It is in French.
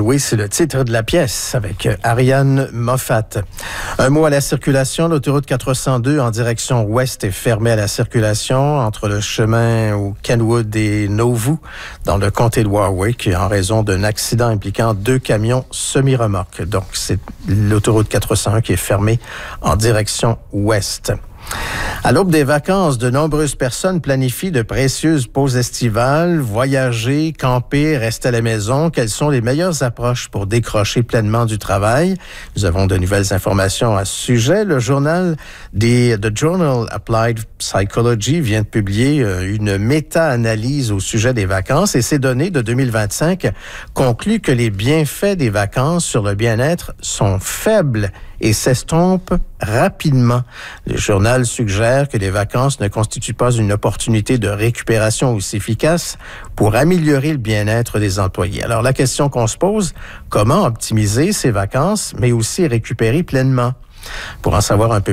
jouer, c'est le titre de la pièce avec Ariane Moffat. Un mot à la circulation. L'autoroute 402 en direction ouest est fermée à la circulation entre le chemin au Kenwood et Nauvoo dans le comté de Warwick en raison d'un accident impliquant 2 camions semi-remorques. Donc, c'est l'autoroute 401 qui est fermée en direction ouest. À l'aube des vacances, de nombreuses personnes planifient de précieuses pauses estivales, voyager, camper, rester à la maison. Quelles sont les meilleures approches pour décrocher pleinement du travail? Nous avons de nouvelles informations à ce sujet. Le journal The Journal Applied Psychology vient de publier une méta-analyse au sujet des vacances et ces données de 2025 concluent que les bienfaits des vacances sur le bien-être sont faibles et s'estompent rapidement. Le journal suggère que les vacances ne constituent pas une opportunité de récupération aussi efficace pour améliorer le bien-être des employés. Alors, la question qu'on se pose, comment optimiser ces vacances, mais aussi récupérer pleinement? Pour en savoir un peu